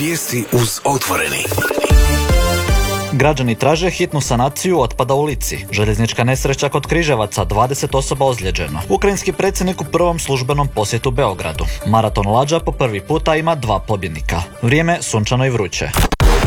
Vijesti uz Otvoreni. Građani traže hitnu sanaciju otpada u Lici. Željeznička nesreća kod Križevaca, 20 osoba ozlijeđeno. Ukrajinski predsjednik u prvom službenom posjetu Beogradu. Maraton lađa po prvi puta ima 2 pobjednika. Vrijeme sunčano i vruće.